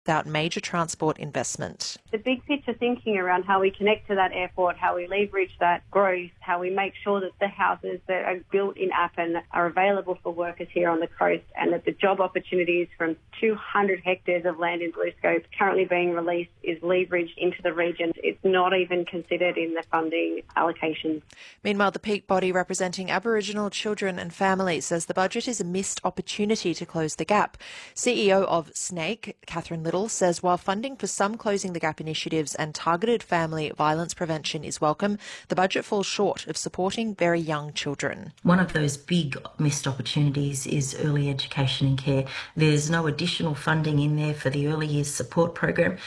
without major transport investment. The big picture thinking around how we connect to that airport, how we leverage that growth, how we make sure that the houses that are built in Appin are available for workers here on the coast, and that the job opportunities from 200 hectares of land in BlueScope currently being released is leveraged into the region. It's not even considered in the funding allocations. Meanwhile, the peak body representing Aboriginal children and families says the budget is a missed opportunity to close the gap. CEO of SNAKE, Catherine Little, says while funding for some Closing the Gap initiatives and targeted family violence prevention is welcome, the budget falls short of supporting very young children. One of those big missed opportunities is early education and care. There's no additional funding in there for the early years support program.